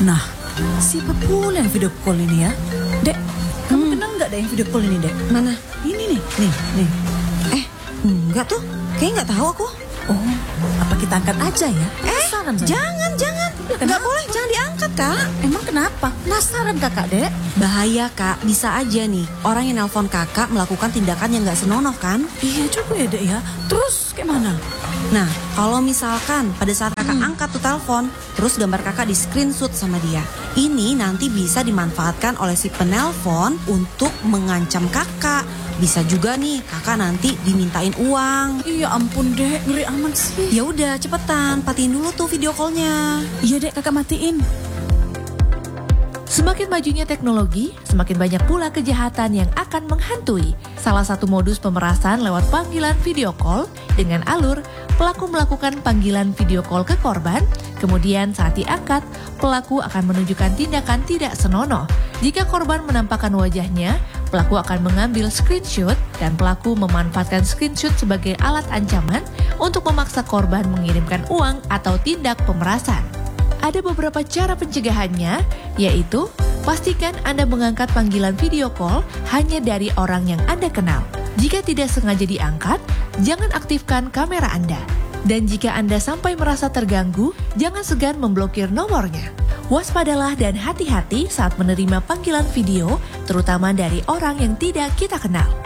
Nah, siapa pula yang video call ini ya? Dek, kamu kenal nggak ada yang video call ini, Dek? Mana? Ini nih. Enggak tuh. Kayaknya nggak tahu aku. Oh, apa kita angkat aja ya? Penasaran saya. Jangan. Nggak boleh, jangan diangkat, Kak. Emang kenapa? Penasaran kakak, Dek? Bahaya, Kak. Bisa aja nih, orang yang nelpon kakak melakukan tindakan yang nggak senonoh kan? Iya juga ya, Dek ya. Terus gimana? Nah, kalau misalkan pada saat kakak angkat tuh telepon, terus gambar kakak di screenshot sama dia. Ini nanti bisa dimanfaatkan oleh si penelpon untuk mengancam kakak. Bisa juga nih kakak nanti dimintain uang. Iya ampun, Dek, ngeri amat sih. Ya udah, cepetan patiin dulu tuh video callnya. Iya, Dek, kakak matiin. Semakin majunya teknologi, semakin banyak pula kejahatan yang akan menghantui. Salah satu modus pemerasan lewat panggilan video call dengan alur pelaku melakukan panggilan video call ke korban, kemudian saat diangkat, pelaku akan menunjukkan tindakan tidak senonoh. Jika korban menampakkan wajahnya, pelaku akan mengambil screenshot dan pelaku memanfaatkan screenshot sebagai alat ancaman untuk memaksa korban mengirimkan uang atau tindak pemerasan. Ada beberapa cara pencegahannya, yaitu pastikan Anda mengangkat panggilan video call hanya dari orang yang Anda kenal. Jika tidak sengaja diangkat, jangan aktifkan kamera Anda. Dan jika Anda sampai merasa terganggu, jangan segan memblokir nomornya. Waspadalah dan hati-hati saat menerima panggilan video, terutama dari orang yang tidak kita kenal.